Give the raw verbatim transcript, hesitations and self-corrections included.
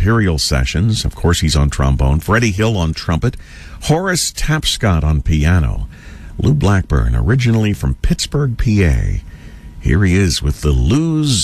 Imperial Sessions. Of course, he's on trombone. Freddie Hill on trumpet. Horace Tapscott on piano. Lou Blackburn, originally from Pittsburgh, P A. Here he is with the Lou's